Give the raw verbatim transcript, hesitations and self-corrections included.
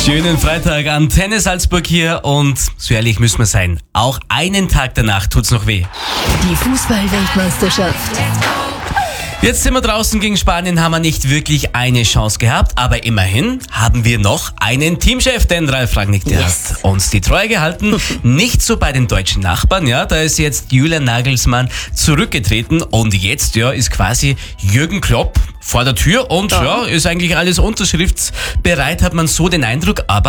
Schönen Freitag, Antenne Salzburg hier und so ehrlich müssen wir sein, auch einen Tag danach tut's noch weh. Die Fußball-Weltmeisterschaft. Jetzt sind wir draußen gegen Spanien, haben wir nicht wirklich eine Chance gehabt, aber immerhin haben wir noch einen Teamchef, denn Ralf Rangnick, der Yes. hat uns die Treue gehalten. Nicht so bei den deutschen Nachbarn, ja, da ist jetzt Julian Nagelsmann zurückgetreten und jetzt, ja, ist quasi Jürgen Klopp vor der Tür und ja, ist eigentlich alles unterschriftsbereit, hat man so den Eindruck, aber